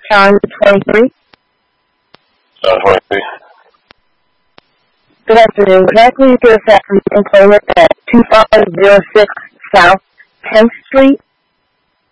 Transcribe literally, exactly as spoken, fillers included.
John twenty-three. John twenty-three. Good afternoon. Can I please get a fax from employment at two five zero six South tenth Street,